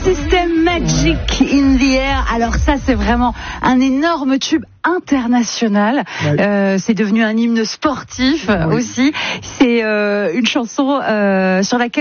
System, Magic in the Air. Alors ça, c'est vraiment un énorme tube international. Ouais. C'est devenu un hymne sportif aussi. C'est une chanson sur laquelle